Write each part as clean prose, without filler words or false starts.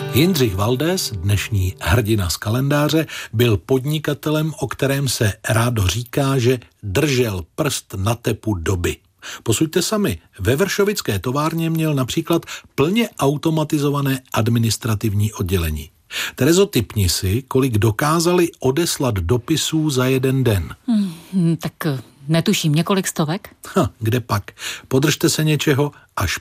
Jindřich Valdés, dnešní hrdina z kalendáře, byl podnikatelem, o kterém se rádo říká, že držel prst na tepu doby. Posuďte sami, ve vršovické továrně měl například plně automatizované administrativní oddělení. Terezo, tipni si, kolik dokázali odeslat dopisů za jeden den. Tak netuším, několik stovek? Kde pak? Podržte se něčeho, až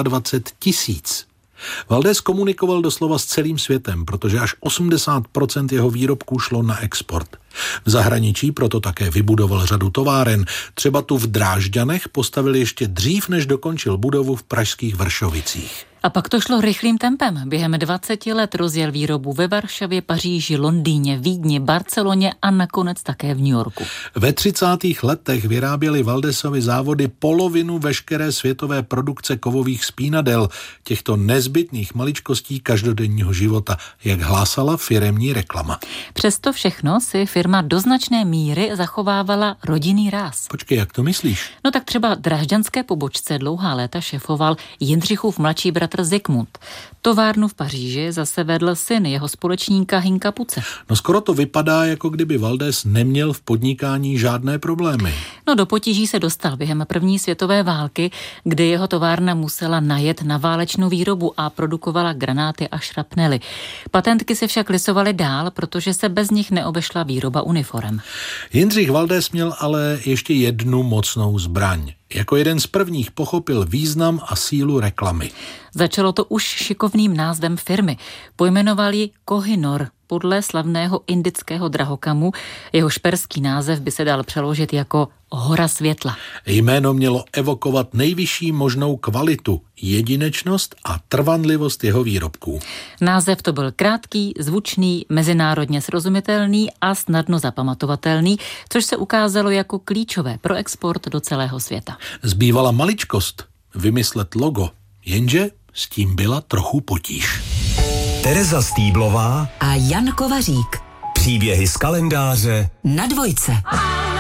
25 000. Valdés komunikoval doslova s celým světem, protože až 80% jeho výrobků šlo na export. V zahraničí proto také vybudoval řadu továren. Třeba tu v Drážďanech postavil ještě dřív, než dokončil budovu v pražských Vršovicích. A pak to šlo rychlým tempem. Během 20 let rozjel výrobu ve Varšavě, Paříži, Londýně, Vídni, Barceloně a nakonec také v New Yorku. Ve 30. letech vyráběly Valdésovy závody polovinu veškeré světové produkce kovových spínadel, těchto nezbytných maličkostí každodenního života, jak hlásala firemní reklama. Přesto všechno si firma do značné míry zachovávala rodinný ráz. Počkej, jak to myslíš? No tak třeba drážďanské pobočce dlouhá léta šefoval Jindřichův mladší bratr Zikmund. Továrnu v Paříži zase vedl syn jeho společníka Hinka Puce. No skoro to vypadá, jako kdyby Valdés neměl v podnikání žádné problémy. No do potíží se dostal během první světové války, kdy jeho továrna musela najet na válečnou výrobu a produkovala granáty a šrapnely. Patentky se však lisovaly dál, protože se bez nich neobešla výroba uniform. Jindřich Valdés měl ale ještě jednu mocnou zbraň. Jako jeden z prvních pochopil význam a sílu reklamy. Začalo to už šikovným názvem firmy. Pojmenoval ji Koh-i-Noor podle slavného indického drahokamu. Jeho šperský název by se dal přeložit jako Hora světla. Jméno mělo evokovat nejvyšší možnou kvalitu, jedinečnost a trvanlivost jeho výrobků. Název to byl krátký, zvučný, mezinárodně srozumitelný a snadno zapamatovatelný, což se ukázalo jako klíčové pro export do celého světa. Zbývala maličkost, vymyslet logo, jenže s tím byla trochu potíž. Tereza Stýblová a Jan Kovařík. Příběhy z kalendáře na Dvojce.